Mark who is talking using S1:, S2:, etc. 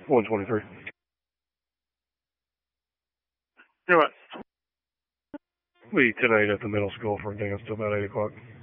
S1: 123.
S2: Do it.
S1: We tonight at the middle school for a dance till about 8 o'clock.